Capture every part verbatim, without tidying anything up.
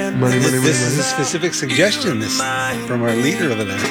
money, money, This money. is a specific suggestion this from our leader over there.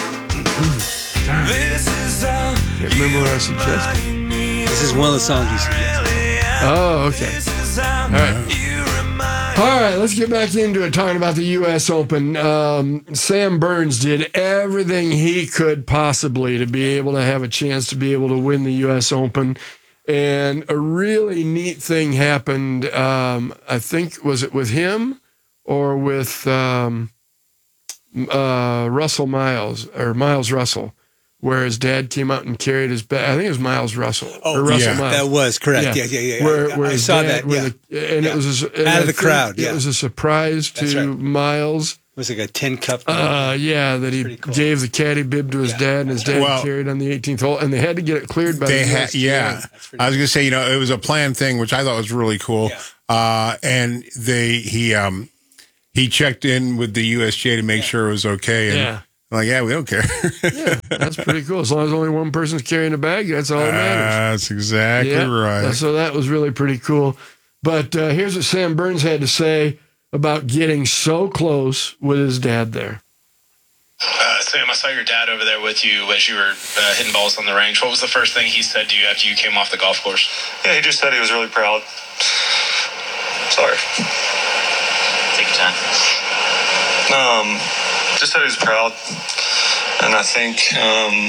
Can't remember what I suggested. This is one of the songs he suggested. Oh, okay. All right. All right, let's get back into it, talking about the U S Open. Um, Sam Burns did everything he could possibly to be able to have a chance to be able to win the U S Open. And a really neat thing happened. Um, I think, was it with him or with um, uh, Russell Miles, or Miles Russell, where his dad came out and carried his bag. I think it was Miles Russell. Oh, or Russell yeah, Miles. that was correct. Yeah, yeah, yeah. yeah. Where, I, where I his saw dad, that. Yeah. The, and yeah. it was a, and out I of the think crowd. Yeah, it was a surprise That's to right. Miles. It was like a tin cup. Uh, yeah, that he cool. gave the caddy bib to his Yeah, dad, and his dad well, carried on the eighteenth hole, and they had to get it cleared by They the had, yeah. I was gonna say, you know, it was a planned thing, which I thought was really cool. Yeah. Uh, and they he um he checked in with the U S J to make Yeah. sure it was okay. And Yeah. I'm like, yeah, we don't care. Yeah, that's pretty cool. As long as only one person's carrying a bag, that's all that matters. That's exactly Yeah, right. So that was really pretty cool. But uh, here's what Sam Burns had to say about getting so close with his dad there. Uh, Sam, I saw your dad over there with you as you were uh, hitting balls on the range. What was the first thing he said to you after you came off the golf course? Yeah, he just said he was really proud. Sorry. Take your time. Um, just said he was proud. And I think, um,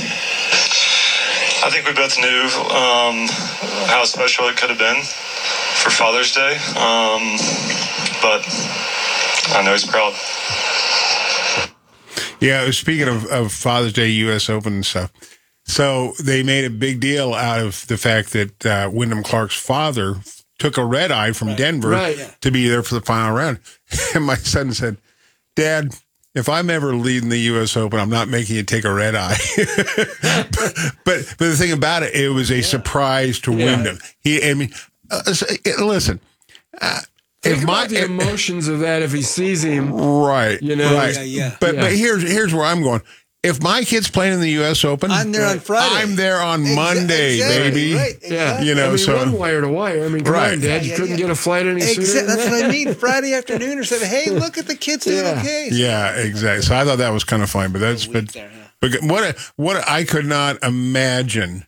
I think we both knew um, how special it could have been for Father's Day. Um, but I know he's proud. Yeah, speaking of, of Father's Day, U S Open and stuff. So they made a big deal out of the fact that uh, Wyndham Clark's father took a red eye from Denver Right. to be there for the final round. And my son said, Dad, if I'm ever leading the U S Open, I'm not making you take a red eye. but, but but the thing about it, it was a surprise to Yeah. Wyndham. He, I mean, uh, listen, uh, Think if about my the emotions of that if he sees him. right, You know? right, Yeah, yeah. But Yeah. but here's here's where I'm going. If my kid's playing in the U S Open, I'm there on Friday. I'm there on Exa- Monday, exactly, baby. Right, Yeah, exactly. You know, I mean, so- run wire to wire. I mean, come Right. on, Dad, you Yeah, couldn't yeah. get a flight any sooner. Exactly. than That's that? what I mean. Friday afternoon or something. Hey, look at the kids doing Yeah. okay. Yeah, exactly. So I thought that was kind of fun, but that's but, there, yeah. but what a, what a, I could not imagine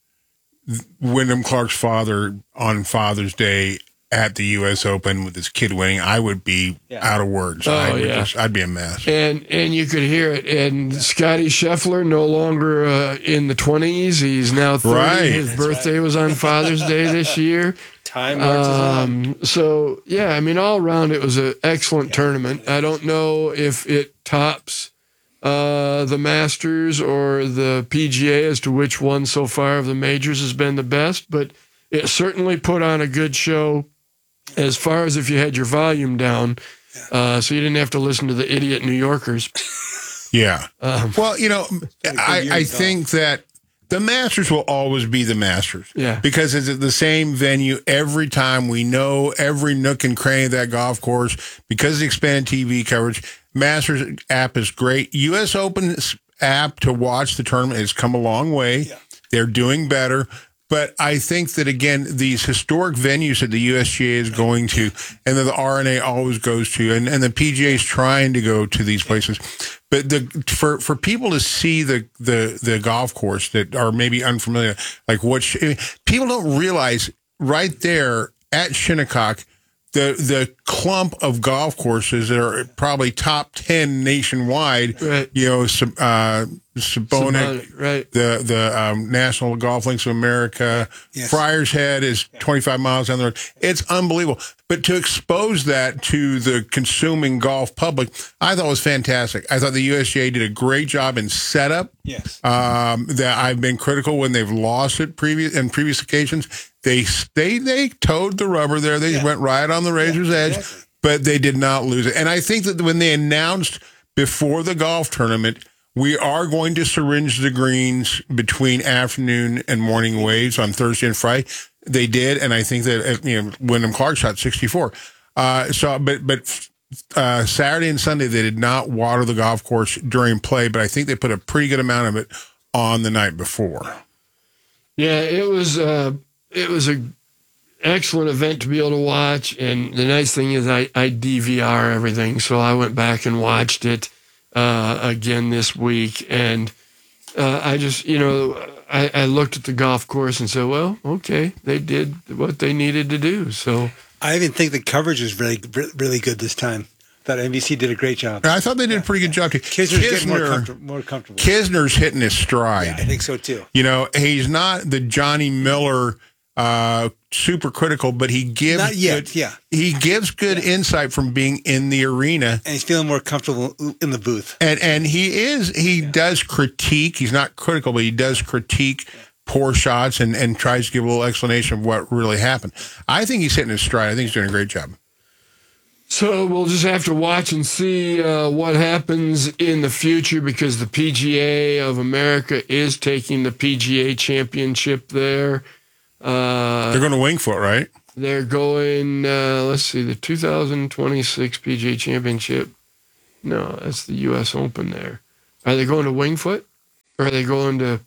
Wyndham Clark's father on Father's Day at the U S Open with his kid winning. I would be Yeah. out of words. Oh, I would yeah. just, I'd be a mess. And and you could hear it. And Scotty Scheffler, no longer uh, in the twenties. He's now thirty. Right. His birthday was on Father's Day this year. Time marches on. Um, so, yeah, I mean, all around it was an excellent tournament. I don't know if it tops uh, the Masters or the P G A as to which one so far of the majors has been the best, but it certainly put on a good show as far as if you had your volume down, uh, so you didn't have to listen to the idiot New Yorkers. Yeah. Um, Well, you know, I, year I of golf. think that the Masters will always be the Masters. Yeah. Because it's at the same venue every time. We know every nook and cranny of that golf course because of the expanded T V coverage. Masters app is great. U S Open's app to watch the tournament has come a long way. They're doing better. But I think that, again, these historic venues that the U S G A is going to and that the R N A always goes to, and, and the P G A is trying to go to these places. But the for, for people to see the, the, the golf course that are maybe unfamiliar, like what sh- I mean, people don't realize right there at Shinnecock, the the clump of golf courses that are probably top ten nationwide, Right. you know, Sab- uh, Sabonic, Sabonic, right. the the um, National Golf Links of America, Yes. Friars Head is twenty-five miles down the road. It's unbelievable. But to expose that to the consuming golf public, I thought was fantastic. I thought the U S G A did a great job in setup. Yes. Um, that I've been critical when they've lost it previous in previous occasions. They they they towed the rubber there. They Yeah. went right on the razor's Yeah, edge, exactly. but they did not lose it. And I think that when they announced before the golf tournament, we are going to syringe the greens between afternoon and morning waves on Thursday and Friday. They did, and I think that you know Wyndham Clark shot sixty-four. Uh, so, but but uh, Saturday and Sunday they did not water the golf course during play, but I think they put a pretty good amount of it on the night before. Yeah, it was uh, it was a excellent event to be able to watch. And the nice thing is I, I D V R everything. So I went back and watched it uh, again this week. And uh, I just, you know, I, I looked at the golf course and said, well, okay, they did what they needed to do. So I even think the coverage was really, really good this time. Thought N B C did a great job. I thought they did a pretty good job too. Kisner's getting more, Kisner- comfort- more comfortable. Kisner's hitting his stride. Yeah, I think so too. You know, he's not the Johnny Miller uh, super critical, but he gives Not yet, good, yeah. he gives good insight from being in the arena. And he's feeling more comfortable in the booth. And and he is he does critique. He's not critical, but he does critique poor shots and, and tries to give a little explanation of what really happened. I think he's hitting his stride. I think he's doing a great job. So we'll just have to watch and see uh, what happens in the future, because the P G A of America is taking the P G A championship there. Uh, They're going to Winged Foot, right? they're going, uh, let's see, the two thousand twenty-six P G A championship. No, that's the U S Open there. Are they going to Winged Foot? Or are they going to...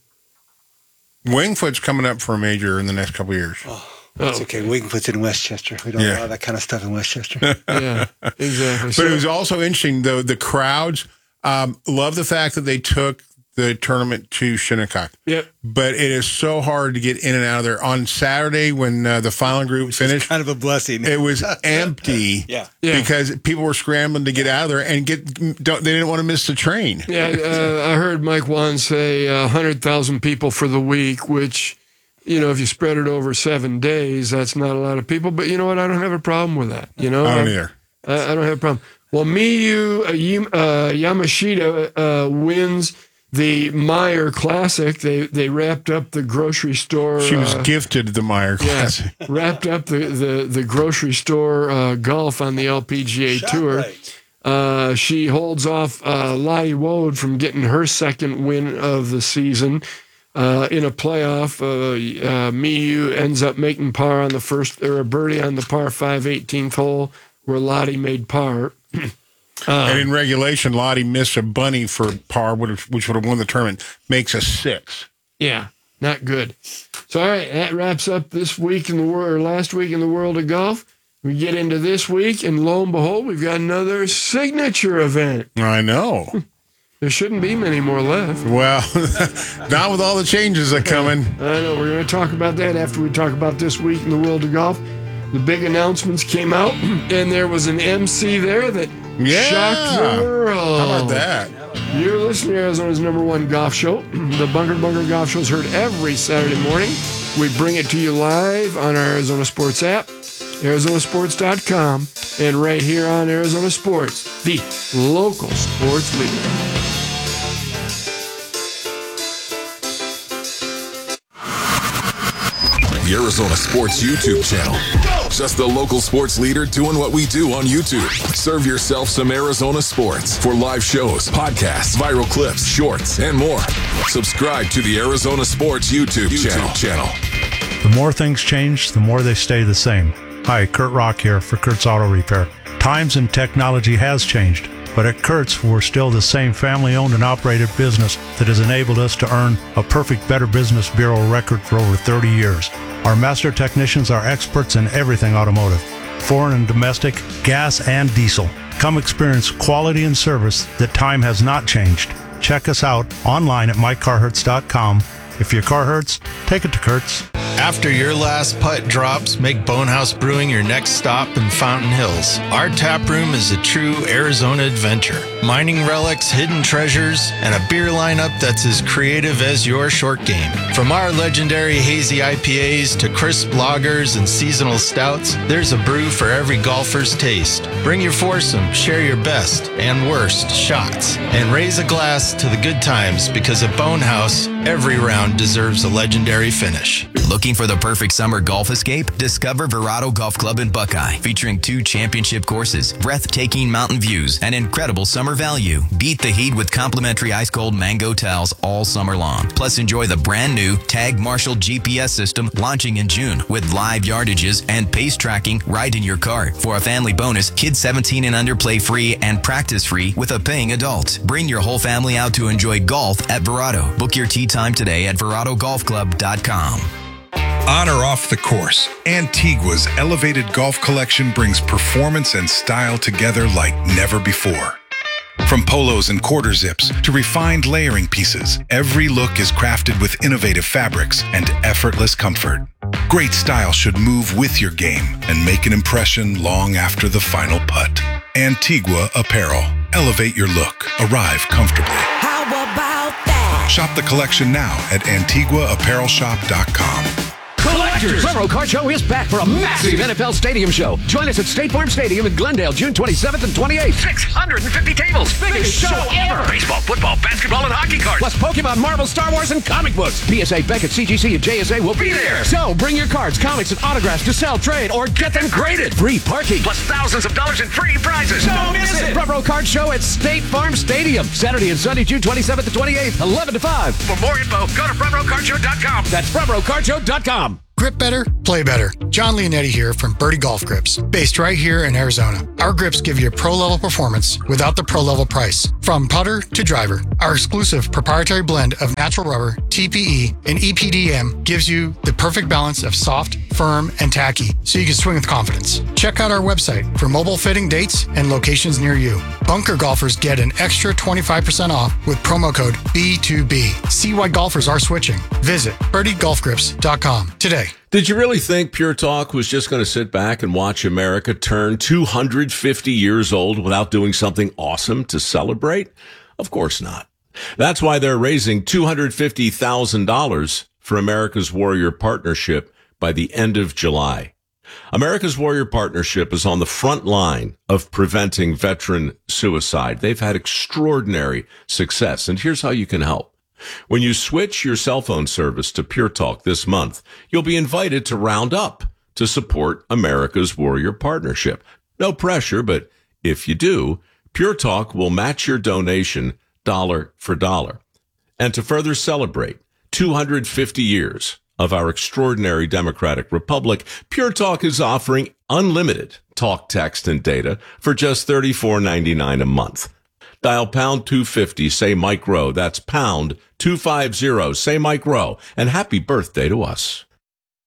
Winged Foot's coming up for a major in the next couple of years. Oh, it's Oh. okay. Winged Foot's in Westchester. We don't Yeah. allow that kind of stuff in Westchester. Yeah, exactly. But it was also interesting, though, the crowds um, love the fact that they took the tournament to Shinnecock. Yep. But it is so hard to get in and out of there. On Saturday, when uh, the final group finished, Kind of a blessing. it was empty. Yeah. Yeah. Because people were scrambling to get out of there and get. Don't, they didn't want to miss the train. Yeah, uh, I heard Mike Wan say uh, one hundred thousand people for the week, which, you know, if you spread it over seven days, that's not a lot of people. But you know what? I don't have a problem with that. You know, I don't I- either. I, I don't have a problem. Well, Miyu uh, Yim- uh, Yamashita uh, wins the Meyer Classic. They they wrapped up the grocery store. She was uh, gifted the Meyer yeah, Classic. wrapped up the, the, the grocery store uh, golf on the L P G A Shot Tour. right. Uh, she holds off uh, Lottie Wood from getting her second win of the season. Uh, in a playoff, uh, uh, Miyu ends up making par on the first, or a birdie on the par five eighteenth hole, where Lottie made par. And in regulation, Lottie missed a bunny for par, which which would have won the tournament. Makes a six. Yeah, not good. So, all right, that wraps up this week in the world, or last week in the world of golf. We get into this week, and lo and behold, we've got another signature event. I know. There shouldn't be many more left. Well, not with all the changes that are coming. I know. We're going to talk about that after we talk about this week in the world of golf. The big announcements came out, and there was an M C there that Yeah. shocked the world. How about that? You're listening to Arizona's number one golf show. The Bunker to Bunker Golf Show is heard every Saturday morning. We bring it to you live on our Arizona Sports app, Arizona Sports dot com, and right here on Arizona Sports, the local sports leader. The Arizona Sports YouTube channel. Just the local sports leader doing what we do on YouTube. Serve yourself some Arizona sports for live shows, podcasts, viral clips, shorts, and more. Subscribe to the Arizona Sports YouTube, YouTube channel. The more things change, the more they stay the same. Hi, Kurt Rock here for Kurt's Auto Repair. Times and technology has changed, but at Kurt's, we're still the same family-owned and operated business that has enabled us to earn a perfect Better Business Bureau record for over thirty years. Our master technicians are experts in everything automotive, foreign and domestic, gas and diesel. Come experience quality and service that time has not changed. Check us out online at my car hurts dot com. If your car hurts, take it to Kurt's. After your last putt drops, make Bonehouse Brewing your next stop in Fountain Hills. Our tap room is a true Arizona adventure. Mining relics, hidden treasures, and a beer lineup that's as creative as your short game. From our legendary hazy I P As to crisp lagers and seasonal stouts, there's a brew for every golfer's taste. Bring your foursome, share your best and worst shots, and raise a glass to the good times, because at Bonehouse, every round deserves a legendary finish. Looking for the perfect summer golf escape? Discover Verado Golf Club in Buckeye, featuring two championship courses, breathtaking mountain views, and incredible summer value. Beat the heat with complimentary ice-cold mango towels all summer long. Plus, enjoy the brand new Tag Marshall G P S system launching in June with live yardages and pace tracking right in your cart. For a family bonus, kids seventeen and under play free and practice free with a paying adult. Bring your whole family out to enjoy golf at Verado. Book your tee time today at verado golf club dot com. On or off the course, Antigua's elevated golf collection brings performance and style together like never before. From polos and quarter zips to refined layering pieces, every look is crafted with innovative fabrics and effortless comfort. Great style should move with your game and make an impression long after the final putt. Antigua Apparel. Elevate your look. Arrive comfortably. How about that? Shop the collection now at Antigua Apparel Shop dot com. Collectors! Trevor Card Show is back for a massive N F L Stadium show. Join us at State Farm Stadium in Glendale, June twenty-seventh and twenty-eighth. six hundred fifty tables. Biggest show ever. Baseball, football, basketball, and hockey cards. Plus Pokemon, Marvel, Star Wars, and comic books. P S A, Beckett, C G C, and J S A will be there. So bring your cards, comics, and autographs to sell, trade, or get them graded. Free parking. Plus thousands of dollars in free prizes. Don't miss it. Trevor Card Show at State Farm Stadium. Saturday and Sunday, June twenty-seventh and twenty-eighth, eleven to five. For more info, go to Trevor Card Show dot com. That's Trevor Card Show dot com. Grip better, play better. John Leonetti here from Birdie Golf Grips, based right here in Arizona. Our grips give you pro-level performance without the pro-level price. From putter to driver, our exclusive proprietary blend of natural rubber, T P E, and E P D M gives you the perfect balance of soft, firm, and tacky, so you can swing with confidence. Check out our website for mobile fitting dates and locations near you. Bunker golfers get an extra twenty-five percent off with promo code B two B. See why golfers are switching. Visit birdie golf grips dot com today. Did you really think Pure Talk was just going to sit back and watch America turn two hundred fifty years old without doing something awesome to celebrate? Of course not. That's why they're raising two hundred fifty thousand dollars for America's Warrior Partnership by the end of July. America's Warrior Partnership is on the front line of preventing veteran suicide. They've had extraordinary success, and here's how you can help. When you switch your cell phone service to Pure Talk this month, you'll be invited to round up to support America's Warrior Partnership. No pressure, but if you do, Pure Talk will match your donation dollar for dollar. And to further celebrate two hundred fifty years of our extraordinary democratic republic, Pure Talk is offering unlimited talk, text, and data for just thirty-four ninety-nine a month. Dial pound two fifty, say Mike Rowe. That's pound two fifty, say Mike Rowe. And happy birthday to us.